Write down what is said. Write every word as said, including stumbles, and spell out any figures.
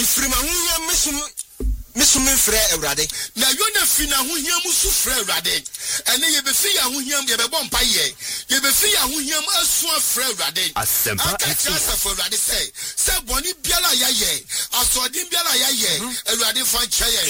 mfiri ma hunya mesum mesum mfrɛ Awurade na Yona fi na hohia mu su frɛ Awurade ene ye be fi ya hohia ye be bɔ mpaye ye be fi ya hohia mu asu afrɛ Awurade Asempa F M Awurade sɛ sɛ bɔne biara ya ye asɔden biara ya ye Awurade fa nkyɛ